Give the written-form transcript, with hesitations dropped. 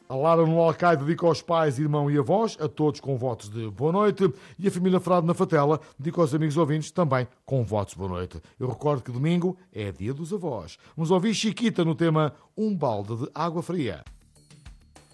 A Lara no Alcaide dedica aos pais, irmão e avós, a todos com votos de boa noite, e a família Frade na Fatela dedica aos amigos ouvintes também com votos de boa noite. Eu recordo que domingo é dia dos avós. Vamos ouvir Chiquita no tema Um Balde de Água Fria.